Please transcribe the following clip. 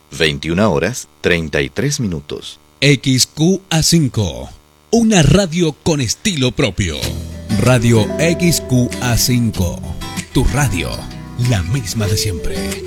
21 horas 33 minutos. XQA5, una radio con estilo propio. Radio XQA5, tu radio, la misma de siempre.